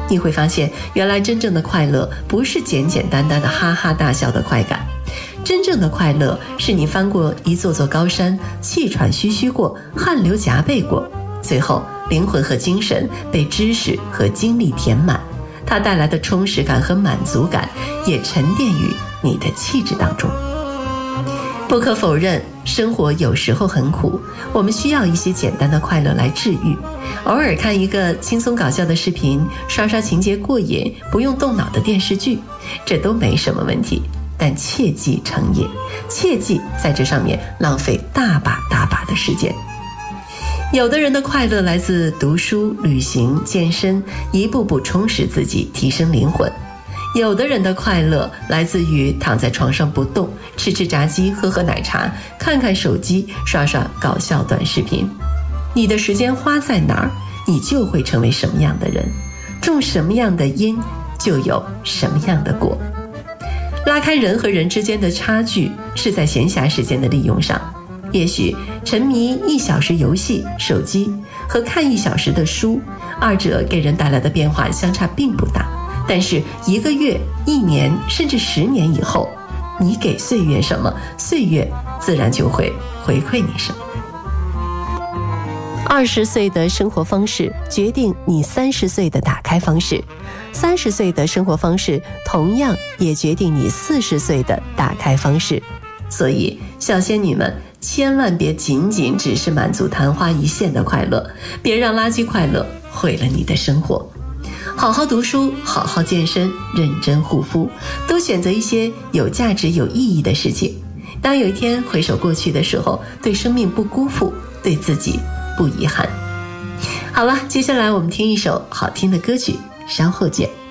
你会发现，原来真正的快乐不是简简单单的哈哈大笑的快感，真正的快乐是你翻过一座座高山，气喘吁吁过，汗流浃背过，最后灵魂和精神被知识和经历填满，它带来的充实感和满足感也沉淀于你的气质当中。不可否认，生活有时候很苦，我们需要一些简单的快乐来治愈。偶尔看一个轻松搞笑的视频，刷刷情节过瘾，不用动脑的电视剧，这都没什么问题。但切忌成瘾，切忌在这上面浪费大把大把的时间。有的人的快乐来自读书、旅行、健身，一步步充实自己，提升灵魂。有的人的快乐来自于躺在床上不动，吃吃炸鸡，喝喝奶茶，看看手机，刷刷搞笑短视频。你的时间花在哪儿，你就会成为什么样的人，种什么样的因，就有什么样的果。拉开人和人之间的差距是在闲暇时间的利用上。也许沉迷1小时游戏手机和看1小时的书，二者给人带来的变化相差并不大，但是1个月、1年甚至10年以后，你给岁月什么，岁月自然就会回馈你什么。20岁的生活方式决定你30岁的打开方式，30岁的生活方式同样也决定你40岁的打开方式。所以小仙女们千万别仅仅只是满足昙花一现的快乐，别让垃圾快乐毁了你的生活。好好读书，好好健身，认真护肤，都选择一些有价值有意义的事情。当有一天回首过去的时候，对生命不辜负，对自己不遗憾。好了，接下来我们听一首好听的歌曲，稍后见。